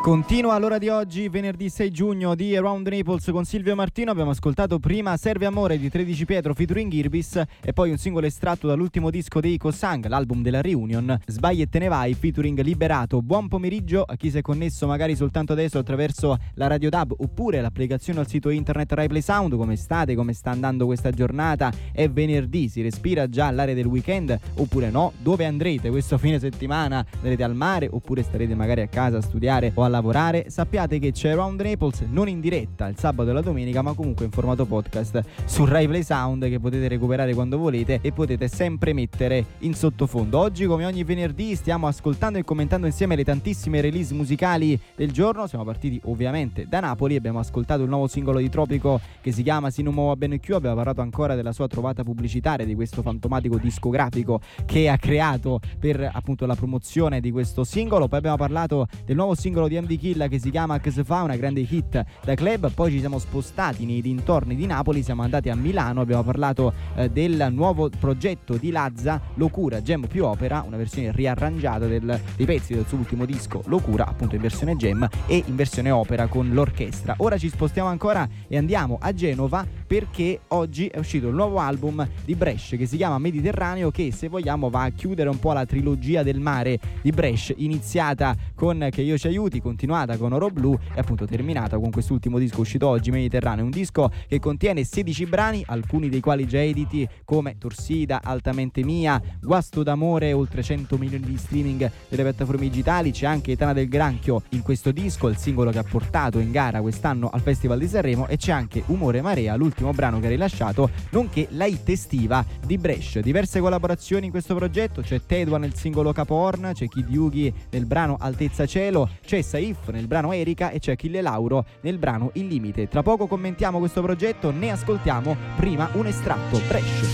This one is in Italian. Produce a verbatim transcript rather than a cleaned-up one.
Continua all'ora di oggi, venerdì sei giugno, di Around Naples con Silvio Martino. Abbiamo ascoltato prima Serve Amore di tredici Pietro featuring Irbis e poi un singolo estratto dall'ultimo disco dei Cosang, l'album della Reunion, Sbagli e te ne vai featuring Liberato. Buon pomeriggio a chi si è connesso magari soltanto adesso attraverso la Radio D A B oppure l'applicazione al sito internet Rai Play Sound. Come state? Come sta andando questa giornata? È venerdì, si respira già all'area del weekend oppure no? Dove andrete questo fine settimana? Andrete al mare oppure starete magari a casa a studiare o a lavorare? Sappiate che c'è Around Naples non in diretta il sabato e la domenica, ma comunque in formato podcast su Rai Play Sound, che potete recuperare quando volete e potete sempre mettere in sottofondo. Oggi, come ogni venerdì, stiamo ascoltando e commentando insieme le tantissime release musicali del giorno. Siamo partiti ovviamente da Napoli, abbiamo ascoltato il nuovo singolo di Tropico che si chiama Si non muova bene più, abbiamo parlato ancora della sua trovata pubblicitaria, di questo fantomatico discografico che ha creato per appunto la promozione di questo singolo. Poi abbiamo parlato del nuovo singolo di M D Kill che si chiama Che se fa, una grande hit da club. Poi ci siamo spostati nei dintorni di Napoli, siamo andati a Milano, abbiamo parlato eh, del nuovo progetto di Lazza, Locura Jam più Opera, una versione riarrangiata del, dei pezzi del suo ultimo disco Locura, appunto in versione jam e in versione opera con l'orchestra. Ora ci spostiamo ancora e andiamo a Genova, perché oggi è uscito il nuovo album di Brescia che si chiama Mediterraneo, che se vogliamo va a chiudere un po' la trilogia del mare di Brescia, iniziata con Che io ci aiuti, continuata con Oro Blu e appunto terminata con quest'ultimo disco uscito oggi, Mediterraneo. Un disco che contiene sedici brani, alcuni dei quali già editi come Torsida, Altamente Mia, Guasto d'amore, oltre cento milioni di streaming delle piattaforme digitali. C'è anche Etana del Granchio in questo disco, il singolo che ha portato in gara quest'anno al Festival di Sanremo, e c'è anche Umore Marea, l'ultimo brano che ha rilasciato, nonché la hit estiva di Brescia. Diverse collaborazioni in questo progetto: c'è Tedua nel singolo Caporn, c'è Kid Yugi nel brano Altezza Cielo, c'è Saif nel brano Erika e c'è Achille Lauro nel brano Il Limite. Tra poco commentiamo questo progetto, ne ascoltiamo prima un estratto. Brescia.